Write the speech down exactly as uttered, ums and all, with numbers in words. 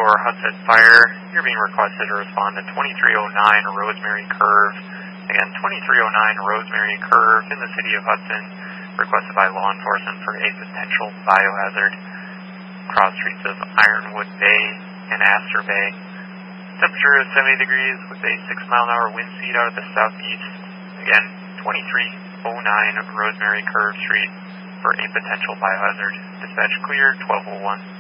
for Hudson Fire. You're being requested to respond to twenty-three oh nine Rosemary Curve. Again, twenty-three oh nine Rosemary Curve in the city of Hudson, requested by law enforcement for a potential biohazard. Cross streets of Ironwood Bay and Astor Bay. Temperature is seventy degrees with a six mile an hour wind speed out of the southeast. Again, twenty-three oh nine Rosemary Curve Street for a potential biohazard. Dispatch clear, twelve oh one.